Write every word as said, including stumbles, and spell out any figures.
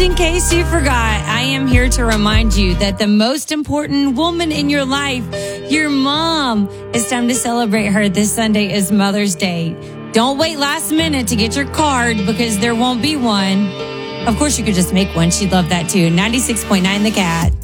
in case you forgot, I am here to remind you that the most important woman in your life, your mom, it's time to celebrate her. This Sunday is Mother's Day. Don't wait last minute to get your card because there won't be one. Of course, you could just make one. She'd love that too. ninety-six point nine The Cat.